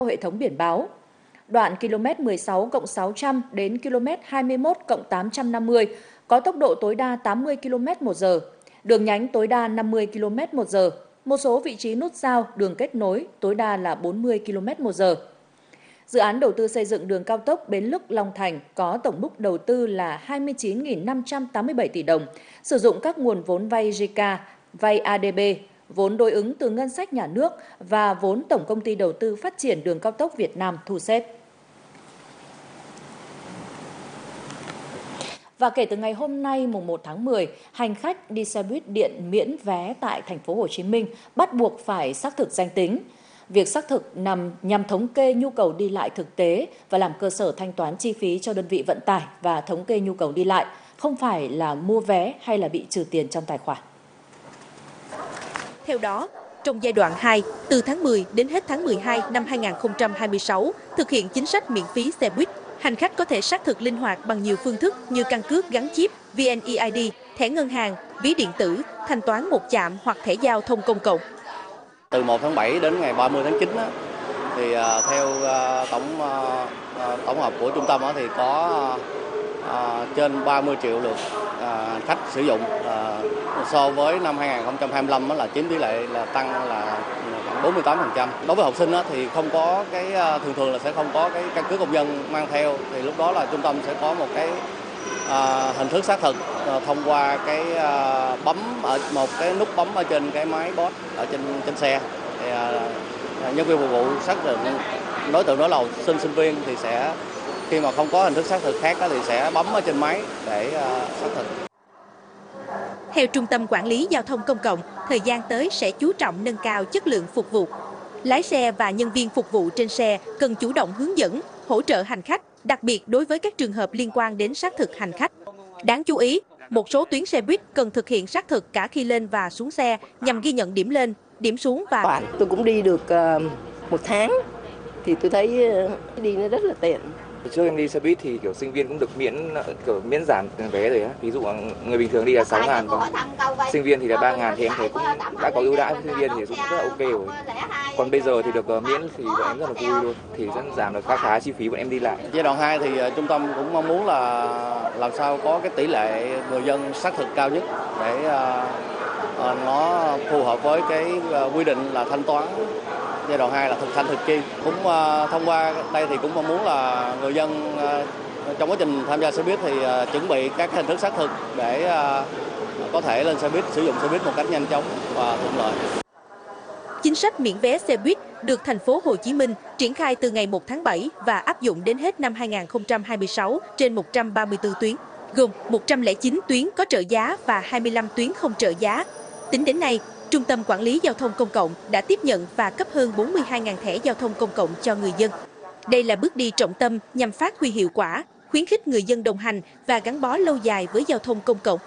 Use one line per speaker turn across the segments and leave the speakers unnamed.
hệ thống biển báo. Đoạn km 16+600 đến km 21+850 có tốc độ tối đa 80 km/h, đường nhánh tối đa 50 km/h. Một số vị trí nút giao đường kết nối tối đa là 40 km/h. Dự án đầu tư xây dựng đường cao tốc Bến Lức - Long Thành có tổng mức đầu tư là 29.587 tỷ đồng, sử dụng các nguồn vốn vay JICA, vay ADB, vốn đối ứng từ ngân sách nhà nước và vốn Tổng công ty Đầu tư Phát triển Đường cao tốc Việt Nam thu xếp. Và kể từ ngày hôm nay mùng 1 tháng 10, hành khách đi xe buýt điện miễn vé tại thành phố Hồ Chí Minh bắt buộc phải xác thực danh tính. Việc xác thực nhằm thống kê nhu cầu đi lại thực tế và làm cơ sở thanh toán chi phí cho đơn vị vận tải và thống kê nhu cầu đi lại, không phải là mua vé hay là bị trừ tiền trong tài khoản.
Theo đó, trong giai đoạn 2, từ tháng 10 đến hết tháng 12 năm 2026, thực hiện chính sách miễn phí xe buýt, hành khách có thể xác thực linh hoạt bằng nhiều phương thức như căn cước gắn chip, VNeID, thẻ ngân hàng, ví điện tử, thanh toán một chạm hoặc thẻ giao thông công cộng.
Từ 1 tháng 7 đến ngày 30 tháng 9 thì theo tổng hợp của trung tâm thì có trên 30 triệu lượt khách sử dụng, so với năm 2025 là chiếm tỷ lệ là tăng là khoảng 48%. Đối với học sinh thì không có thường là sẽ không có cái căn cước công dân mang theo, thì lúc đó là trung tâm sẽ có một cái hình thức xác thực thông qua cái bấm ở một cái nút bấm ở trên cái máy post ở trên xe. Thì nhân viên phục vụ xác định đối tượng đó là học sinh sinh viên thì sẽ, khi mà không có hình thức xác thực khác thì sẽ bấm ở trên máy để xác thực.
Theo Trung tâm Quản lý Giao thông Công cộng, thời gian tới sẽ chú trọng nâng cao chất lượng phục vụ. Lái xe và nhân viên phục vụ trên xe cần chủ động hướng dẫn, hỗ trợ hành khách, đặc biệt đối với các trường hợp liên quan đến xác thực hành khách. Đáng chú ý, một số tuyến xe buýt cần thực hiện xác thực cả khi lên và xuống xe nhằm ghi nhận điểm lên, điểm xuống và...
Tôi cũng đi được 1 tháng thì tôi thấy đi nó rất là tiện.
Trước em đi xe buýt thì kiểu sinh viên cũng được miễn giảm vé rồi á. Ví dụ người bình thường đi là 6.000, còn sinh viên thì là 3.000 thì em thấy cũng đã có ưu đãi với sinh viên thì cũng rất là ok rồi. Còn bây giờ thì được miễn thì bọn em rất là vui luôn, thì rất giảm được khá chi phí bọn em đi lại.
Giai đoạn 2 thì trung tâm cũng mong muốn là làm sao có cái tỷ lệ người dân xác thực cao nhất để nó phù hợp với cái quy định là thanh toán. Giai đoạn 2 là thực thanh thực chi. Cũng thông qua đây thì cũng mong muốn là người dân trong quá trình tham gia xe buýt thì chuẩn bị các hình thức xác thực để có thể lên xe buýt, sử dụng xe buýt một cách nhanh chóng và thuận lợi.
Chính sách miễn vé xe buýt được thành phố Hồ Chí Minh triển khai từ ngày 1 tháng 7 và áp dụng đến hết năm 2026 trên 134 tuyến, gồm 109 tuyến có trợ giá và 25 tuyến không trợ giá. Tính đến nay, Trung tâm Quản lý Giao thông Công cộng đã tiếp nhận và cấp hơn 42.000 thẻ giao thông công cộng cho người dân. Đây là bước đi trọng tâm nhằm phát huy hiệu quả, khuyến khích người dân đồng hành và gắn bó lâu dài với giao thông công cộng.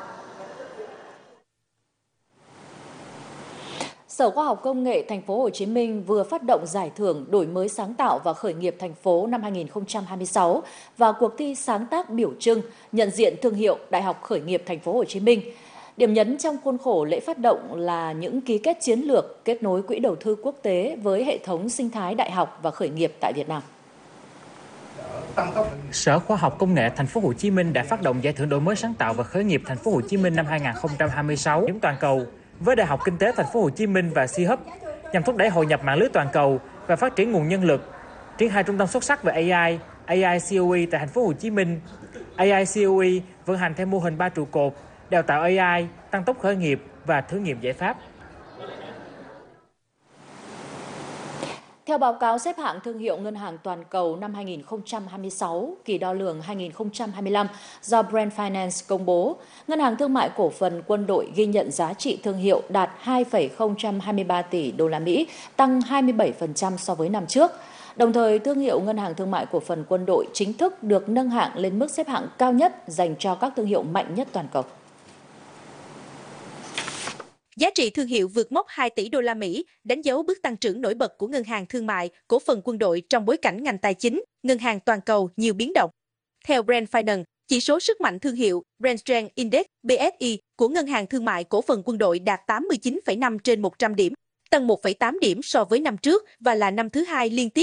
Sở Khoa học Công nghệ Thành phố Hồ Chí Minh vừa phát động giải thưởng đổi mới sáng tạo và khởi nghiệp thành phố năm 2026 và cuộc thi sáng tác biểu trưng nhận diện thương hiệu Đại học Khởi nghiệp Thành phố Hồ Chí Minh. Điểm nhấn trong khuôn khổ lễ phát động là những ký kết chiến lược kết nối quỹ đầu tư quốc tế với hệ thống sinh thái đại học và khởi nghiệp tại Việt Nam.
Sở Khoa học Công nghệ Thành phố Hồ Chí Minh đã phát động giải thưởng đổi mới sáng tạo và khởi nghiệp Thành phố Hồ Chí Minh năm 2026 điểm toàn cầu với Đại học Kinh tế Thành phố Hồ Chí Minh và C-Hub nhằm thúc đẩy hội nhập mạng lưới toàn cầu và phát triển nguồn nhân lực. Triển khai trung tâm xuất sắc về AI, AI-COE tại Thành phố Hồ Chí Minh. AI-COE vận hành theo mô hình 3 trụ cột: đào tạo AI, tăng tốc khởi nghiệp và thử nghiệm giải pháp.
Theo báo cáo xếp hạng thương hiệu ngân hàng toàn cầu năm 2026, kỳ đo lường 2025 do Brand Finance công bố, Ngân hàng Thương mại Cổ phần Quân đội ghi nhận giá trị thương hiệu đạt 2,023 tỷ đô la Mỹ, tăng 27% so với năm trước. Đồng thời, thương hiệu Ngân hàng Thương mại Cổ phần Quân đội chính thức được nâng hạng lên mức xếp hạng cao nhất dành cho các thương hiệu mạnh nhất toàn cầu.
Giá trị thương hiệu vượt mốc 2 tỷ đô la Mỹ, đánh dấu bước tăng trưởng nổi bật của Ngân hàng Thương mại Cổ phần Quân đội trong bối cảnh ngành tài chính, ngân hàng toàn cầu nhiều biến động. Theo Brand Finance, chỉ số sức mạnh thương hiệu Brand Strength Index (BSI) của Ngân hàng Thương mại Cổ phần Quân đội đạt 89,5 trên 100 điểm, tăng 1,8 điểm so với năm trước và là năm thứ hai liên tiếp